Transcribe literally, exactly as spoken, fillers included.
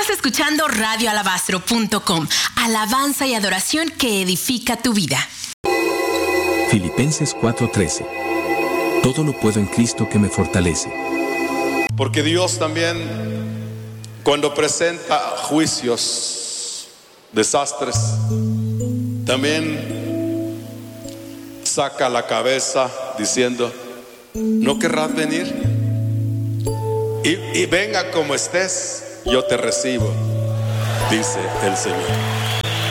Estás escuchando radio alabastro punto com. Alabanza y adoración que edifica tu vida. Filipenses cuatro trece. Todo lo puedo en Cristo que me fortalece. Porque Dios también, cuando presenta juicios, desastres, también saca la cabeza diciendo: ¿no querrás venir? Y, y venga como estés, yo te recibo, dice el Señor.